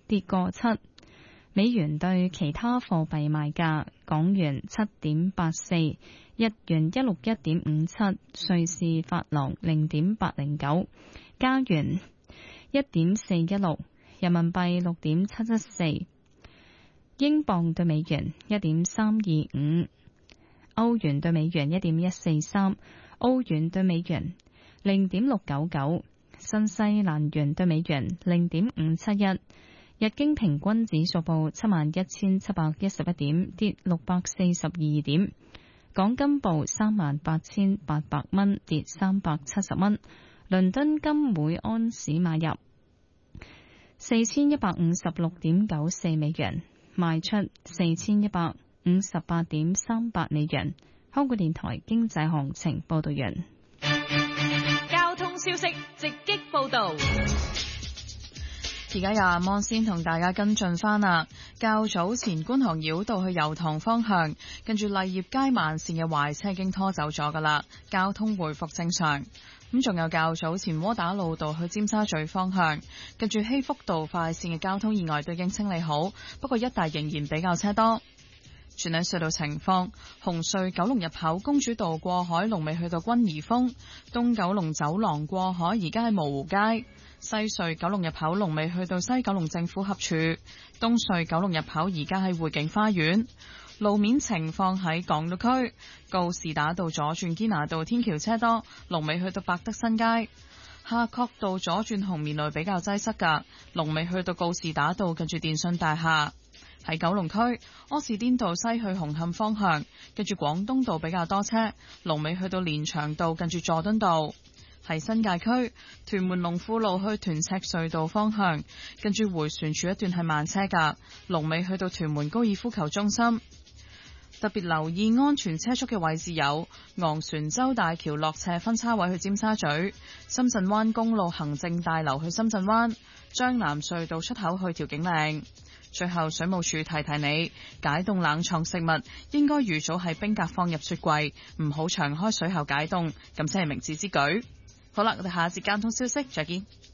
跌個7。美元對其他貨幣賣價：港元7.84，日元161.57，瑞士法郎0.809，加元1.416，人民幣6.714，英鎊對美元1.325，歐元對美元1.143，澳元對美元0.699，新西蘭元對美元0.571。日經平均指數報71,711點，跌642點。港金報38,800蚊，跌370蚊。倫敦金每安士買入4156.94美元，賣出4158.38美元。香港電台經濟行情報道完。 交通消息直擊報道。 而家由阿芒先同大家跟進返啦。較早前觀塘繞道去油塘方向，跟住麗業街慢線嘅壞車已經拖走咗㗎啦，交通回復正常。咁仲有較早前窩打老道去尖沙咀方向，跟住希福道快線嘅交通意外都已經清理好，不過一帶仍然比較車多。轉睇隧道情況，紅隧九龍入口公主道過海龍尾去到君怡峰，東九龍走廊過海而家喺蕪湖街。西隧九龍入口龍尾去到西九龍政府合署，東隧九龍入口而家喺匯景花園。路面情況喺港島區，告士打道左轉堅拿道天橋車多，龍尾去到百德新街。夏慤道左轉紅棉路比較擠塞㗎，龍尾去到告士打道近住電信大廈。喺九龍區，柯士甸道西去紅磡方向，跟住廣東道比較多車，龍尾去到連翔道近住佐敦道。喺新界區，屯門龍富路去屯赤隧道方向，跟住迴旋處一段係慢車㗎，龍尾去到屯門高爾夫球中心。特別留意安全車速嘅位置有昂船洲大橋落斜分叉位去尖沙咀、深圳灣公路行政大樓去深圳灣、將南隧道出口去調景嶺。最後，水務署提提你，解凍冷藏食物應該預早喺冰格放入雪櫃，唔好長開水喉解凍，咁先係明智之舉。好啦，我哋下一節交通消息再見。